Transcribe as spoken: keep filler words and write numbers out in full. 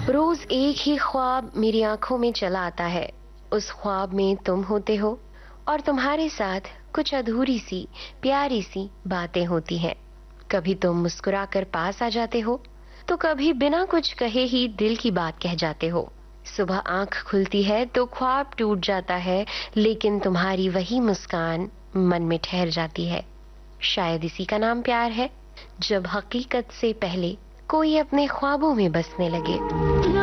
रोज एक ही ख्वाब मेरी आंखों में चला आता है। उस ख्वाब में तुम होते हो और तुम्हारे साथ कुछ अधूरी सी प्यारी सी बातें होती हैं। कभी तुम मुस्कुराकर पास आ जाते हो तो कभी बिना कुछ कहे ही दिल की बात कह जाते हो। सुबह आंख खुलती है तो ख्वाब टूट जाता है, लेकिन तुम्हारी वही मुस्कान मन में ठहर जाती है। शायद इसी का नाम प्यार है, जब हकीकत से पहले कोई अपने ख्वाबों में बसने लगे।